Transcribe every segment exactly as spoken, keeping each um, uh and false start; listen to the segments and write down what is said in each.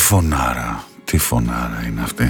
φωνάρα, τι φωνάρα είναι αυτή.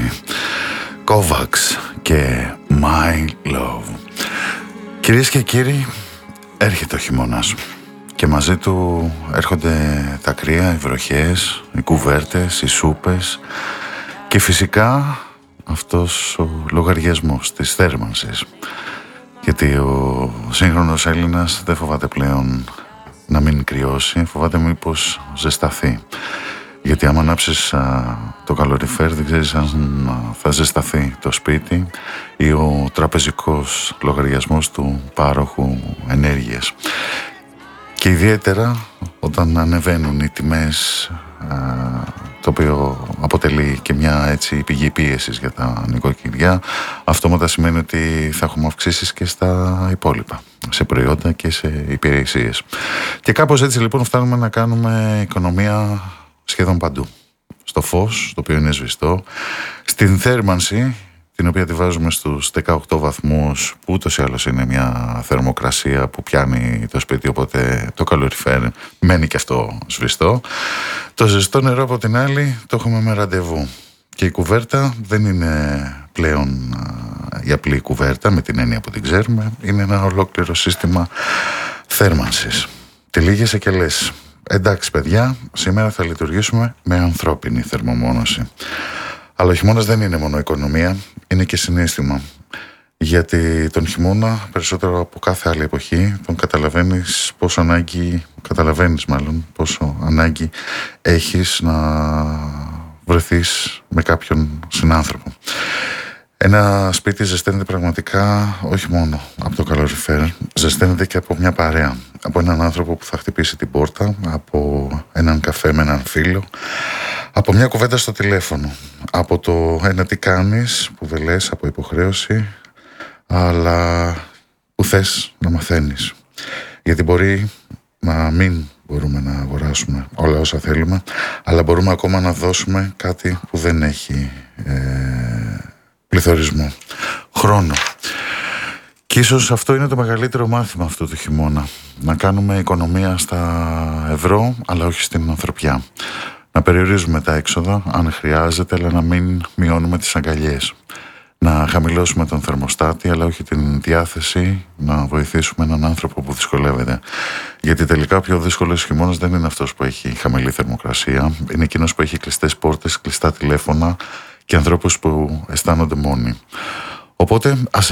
Kovacs και My Love. Κυρίες και κύριοι, έρχεται ο χειμώνας και μαζί του έρχονται τα κρύα, οι βροχές, οι κουβέρτες, οι σούπες και φυσικά αυτός ο λογαριασμός της θέρμανσης. Γιατί ο σύγχρονος Έλληνας δεν φοβάται πλέον να μην κρυώσει, φοβάται μήπως ζεσταθεί. Γιατί άμα ανάψεις α, το καλοριφέρ δεν ξέρεις αν α, θα ζεσταθεί το σπίτι ή ο τραπεζικός λογαριασμός του πάροχου ενέργειας. Και ιδιαίτερα όταν ανεβαίνουν οι τιμές, α, το οποίο αποτελεί και μια έτσι πηγή πίεσης για τα νοικοκυριά, αυτόματα σημαίνει ότι θα έχουμε αυξήσεις και στα υπόλοιπα, σε προϊόντα και σε υπηρεσίες. Και κάπως έτσι λοιπόν φτάνουμε να κάνουμε οικονομία σχεδόν παντού. Στο φως, το οποίο είναι σβηστό, στην θέρμανση, την οποία τη βάζουμε στους δεκαοκτώ βαθμούς, που ούτως ή άλλως είναι μια θερμοκρασία που πιάνει το σπίτι, οπότε το καλοριφέρ μένει και αυτό σβηστό. Το ζεστό νερό από την άλλη το έχουμε με ραντεβού. Και η κουβέρτα δεν είναι πλέον η απλή κουβέρτα με την έννοια που την ξέρουμε, είναι ένα ολόκληρο σύστημα θέρμανσης. Τυλίγεσαι και λες, εντάξει παιδιά, σήμερα θα λειτουργήσουμε με ανθρώπινη θερμομόνωση. Αλλά ο χειμώνας δεν είναι μόνο οικονομία, είναι και συναίσθημα. Γιατί τον χειμώνα, περισσότερο από κάθε άλλη εποχή, τον καταλαβαίνεις πόσο ανάγκη, καταλαβαίνεις μάλλον πόσο ανάγκη έχεις να βρεθείς με κάποιον συνάνθρωπο. Ένα σπίτι ζεσταίνεται πραγματικά όχι μόνο από το καλοριφέρ, ζεσταίνεται και από μια παρέα. Από έναν άνθρωπο που θα χτυπήσει την πόρτα, από έναν καφέ με έναν φίλο, από μια κουβέντα στο τηλέφωνο, από το ένα τι κάνεις που δεν λες από υποχρέωση, αλλά που θες να μαθαίνεις. Γιατί μπορεί να μην μπορούμε να αγοράσουμε όλα όσα θέλουμε, αλλά μπορούμε ακόμα να δώσουμε κάτι που δεν έχει ε, πληθωρισμό. Χρόνο. Και ίσως αυτό είναι το μεγαλύτερο μάθημα αυτού του χειμώνα. Να κάνουμε οικονομία στα ευρώ, αλλά όχι στην ανθρωπιά. Να περιορίζουμε τα έξοδα, αν χρειάζεται, αλλά να μην μειώνουμε τις αγκαλιές. Να χαμηλώσουμε τον θερμοστάτη, αλλά όχι την διάθεση να βοηθήσουμε έναν άνθρωπο που δυσκολεύεται. Γιατί τελικά ο πιο δύσκολος χειμώνας δεν είναι αυτός που έχει χαμηλή θερμοκρασία, είναι εκείνος που έχει κλειστές πόρτες, κλειστά τηλέφωνα και ανθρώπους που αισθάνονται μόνοι. Οπότε ας